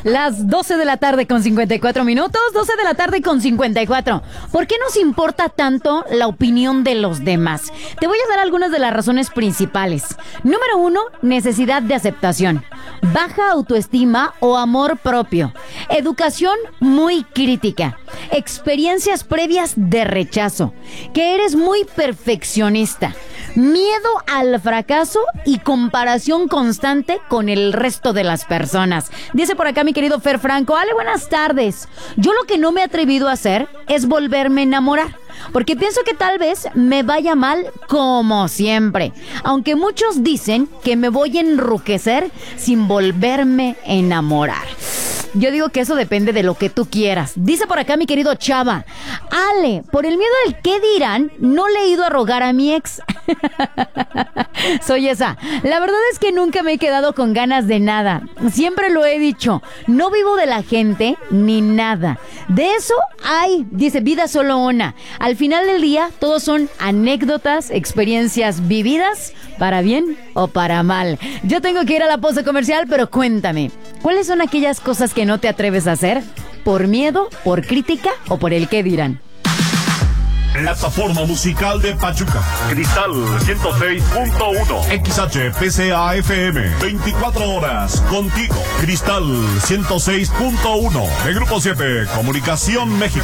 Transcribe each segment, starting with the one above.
Las 12 de la tarde con 54 minutos, 12 de la tarde con 54. ¿Por qué nos importa tanto la opinión de los demás? Te voy a dar algunas de las razones principales. Número 1, necesidad de aceptación. Baja autoestima o amor propio. Educación muy crítica. Experiencias previas de rechazo. Que eres muy perfeccionista. Miedo al fracaso y comparación constante con el resto de las personas. Dice por acá mi querido Fer Franco: Ale, buenas tardes. Yo lo que no me he atrevido a hacer es volverme a enamorar, porque pienso que tal vez me vaya mal como siempre. Aunque muchos dicen que me voy a enruquecer sin volverme a enamorar. Yo digo que eso depende de lo que tú quieras. Dice por acá mi querido Chava: Ale, por el miedo al qué dirán, no le he ido a rogar a mi ex. Soy esa. La verdad es que nunca me he quedado con ganas de nada. Siempre lo he dicho. No vivo de la gente ni nada. De eso hay, dice, vida solo una. Al final del día, todos son anécdotas, experiencias vividas, para bien o para mal. Yo tengo que ir a la pausa comercial, pero cuéntame, ¿cuáles son aquellas cosas que no te atreves a hacer? ¿Por miedo, por crítica o por el qué dirán? Plataforma musical de Pachuca. Cristal 106.1. XHPCA FM. 24 horas contigo. Cristal 106.1. De Grupo 7. Comunicación México.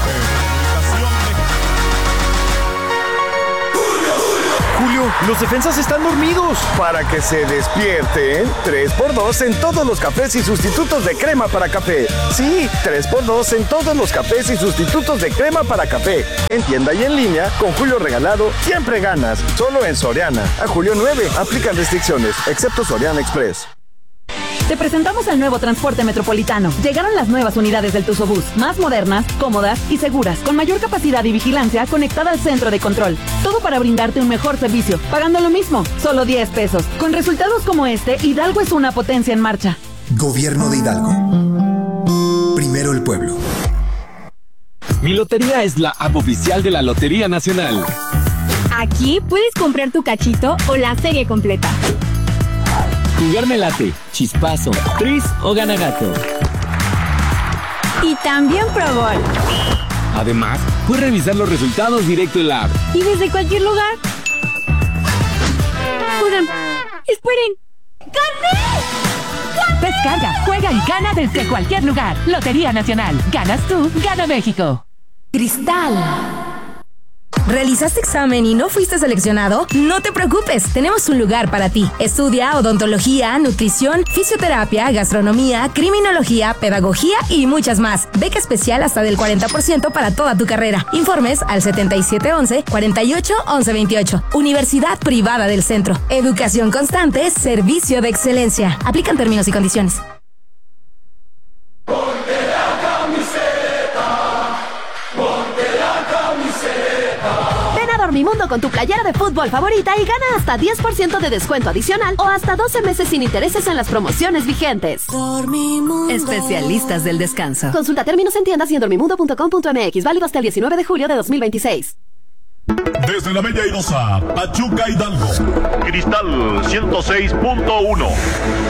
Julio, los defensas están dormidos. Para que se despierten, 3x2 en todos los cafés y sustitutos de crema para café. Sí, 3x2 en todos los cafés y sustitutos de crema para café. En tienda y en línea, con Julio regalado, siempre ganas. Solo en Soriana. A julio 9, aplican restricciones, excepto Soriana Express. Te presentamos el nuevo transporte metropolitano. Llegaron las nuevas unidades del Tuzobús, más modernas, cómodas y seguras, con mayor capacidad y vigilancia conectada al centro de control. Todo para brindarte un mejor servicio, pagando lo mismo, solo 10 pesos. Con resultados como este, Hidalgo es una potencia en marcha. Gobierno de Hidalgo. Primero el pueblo. Mi lotería es la app oficial de la Lotería Nacional. Aquí puedes comprar tu cachito o la serie completa. Jugarme late, chispazo, tris o ganagato. Y también Pro Bowl. Además, puedes revisar los resultados directo en la app. Y desde cualquier lugar. Oigan, esperen. ¡Gané! Descarga, juega y gana desde cualquier lugar. Lotería Nacional. Ganas tú, gana México. Cristal. ¿Realizaste examen y no fuiste seleccionado? No te preocupes, tenemos un lugar para ti. Estudia odontología, nutrición, fisioterapia, gastronomía, criminología, pedagogía y muchas más. Beca especial hasta del 40% para toda tu carrera. Informes al 7711-481128. Universidad Privada del Centro. Educación constante, servicio de excelencia. Aplican términos y condiciones. Dormimundo con tu playera de fútbol favorita y gana hasta 10% de descuento adicional o hasta 12 meses sin intereses en las promociones vigentes. Dormimundo. Especialistas del descanso. Consulta términos en tiendas y en dormimundo.com.mx. Válido hasta el 19 de julio de 2026. Desde la Bella Airosa, Pachuca, Hidalgo. Cristal 106.1.